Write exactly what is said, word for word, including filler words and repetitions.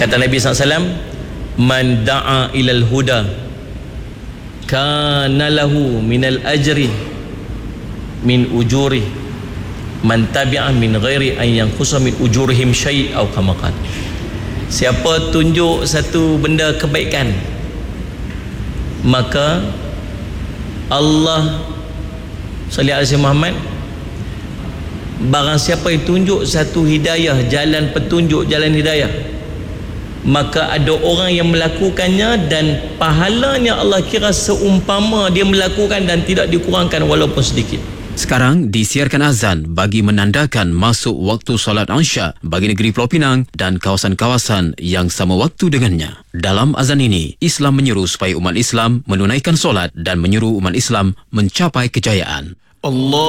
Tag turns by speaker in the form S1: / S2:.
S1: Kata Nabi sallallahu alaihi wasallam, man da'a ilal huda kana lahu minal ajri min ujuri man tabi'a min ghairi an yanqusa min ujurihim syai' atau kama qala. Siapa tunjuk satu benda kebaikan, maka Allah sallallahu alaihi Muhammad, barang siapa yang tunjuk satu hidayah, jalan petunjuk, jalan hidayah, maka ada orang yang melakukannya dan pahalanya Allah kira seumpama dia melakukan dan tidak dikurangkan walaupun sedikit.
S2: Sekarang disiarkan azan bagi menandakan masuk waktu solat Isya bagi negeri Pulau Pinang dan kawasan-kawasan yang sama waktu dengannya. Dalam azan ini, Islam menyeru supaya umat Islam menunaikan solat dan menyeru umat Islam mencapai kejayaan.
S1: Allah